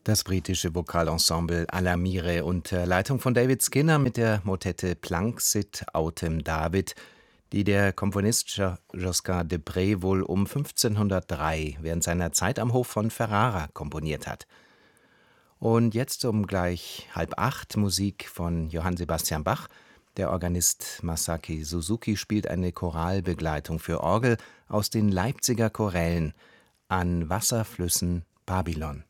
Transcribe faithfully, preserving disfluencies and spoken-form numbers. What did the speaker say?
Das britische Vokalensemble Alla Mire unter Leitung von David Skinner mit der Motette Planxit autem David, die der Komponist Jo- Josquin de Prez wohl um fünfzehnhundertdrei während seiner Zeit am Hof von Ferrara komponiert hat. Und jetzt um gleich halb acht Musik von Johann Sebastian Bach. Der Organist Masaki Suzuki spielt eine Choralbegleitung für Orgel aus den Leipziger Chorälen An Wasserflüssen Babylon.